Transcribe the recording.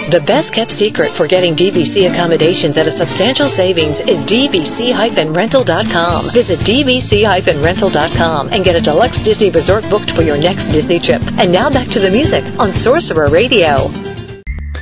The best kept secret for getting DVC accommodations at a substantial savings is dvc-rental.com. Visit dvc-rental.com and get a deluxe Disney resort booked for your next Disney trip. And now back to the music on Sorcerer Radio.